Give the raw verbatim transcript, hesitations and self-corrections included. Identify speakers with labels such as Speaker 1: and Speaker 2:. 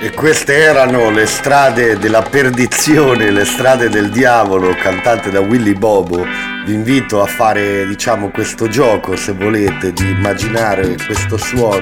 Speaker 1: E queste erano le strade della perdizione, le strade del diavolo, cantate da Willy Bobo. Vi invito a fare, diciamo, questo gioco, se volete, di immaginare questo suono